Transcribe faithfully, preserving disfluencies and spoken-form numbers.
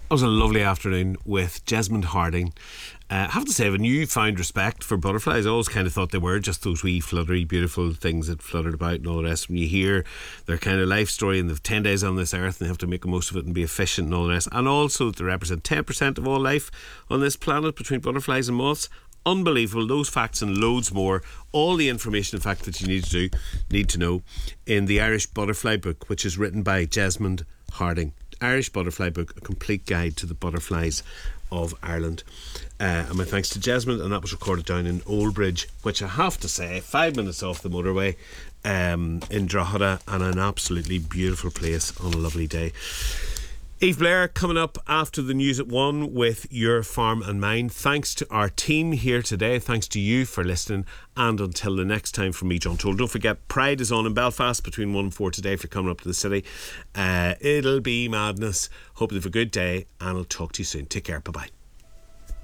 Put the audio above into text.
It was a lovely afternoon with Jesmond Harding. Uh, I have to say, I have a newfound respect for butterflies. I always kind of thought they were just those wee fluttery, beautiful things that fluttered about and all the rest. When you hear their kind of life story and they've ten days on this earth and they have to make the most of it and be efficient and all the rest, and also that they represent ten percent of all life on this planet between butterflies and moths. Unbelievable. Those facts and loads more, all the information in fact that you need to do need to know in the Irish Butterfly Book, which is written by Jesmond Harding. Irish Butterfly Book, a complete guide to the butterflies of Ireland. Uh, and my thanks to Jesmond, and that was recorded down in Oldbridge, which I have to say, five minutes off the motorway um, in Drogheda, and an absolutely beautiful place on a lovely day. Eve Blair coming up after the news at one with Your Farm and Mine. Thanks to our team here today. Thanks to you for listening. And until the next time, from me, John Toll. Don't forget, Pride is on in Belfast between one and four today if you're coming up to the city. Uh, it'll be madness. Hope you have a good day, and I'll talk to you soon. Take care. Bye-bye.